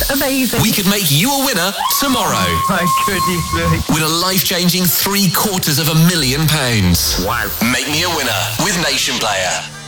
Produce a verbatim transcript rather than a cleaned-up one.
That's amazing. We could make you a winner tomorrow. My goodness. Win a life-changing three quarters of a million pounds. Wow. Make me a winner with Nation Player.